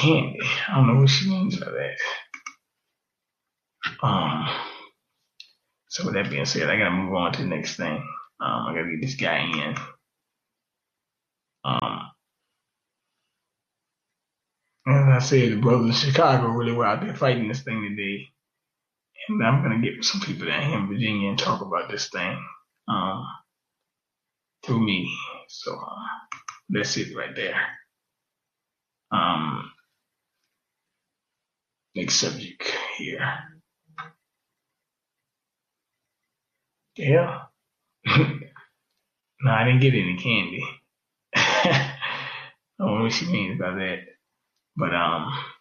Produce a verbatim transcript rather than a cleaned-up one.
candy. I don't know what she means by that. Um, so with that being said, I gotta move on to the next thing. Um, I gotta get this guy in. Um, as I said, the brothers in Chicago really were out there fighting this thing today. And I'm gonna get some people down here in Virginia and talk about this thing. Um, through me. So uh, that's it right there. Um, next subject here. Yeah. No, I didn't get any candy. I don't know what she means by that. But um